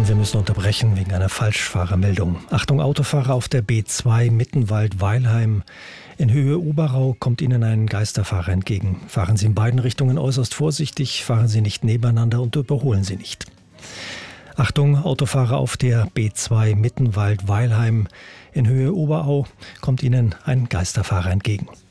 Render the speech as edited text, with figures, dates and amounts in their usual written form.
Wir müssen unterbrechen wegen einer Falschfahrermeldung. Achtung, Autofahrer auf der B2 Mittenwald-Weilheim. In Höhe Oberau kommt Ihnen ein Geisterfahrer entgegen. Fahren Sie in beiden Richtungen äußerst vorsichtig, fahren Sie nicht nebeneinander und überholen Sie nicht. Achtung, Autofahrer auf der B2 Mittenwald-Weilheim. In Höhe Oberau kommt Ihnen ein Geisterfahrer entgegen.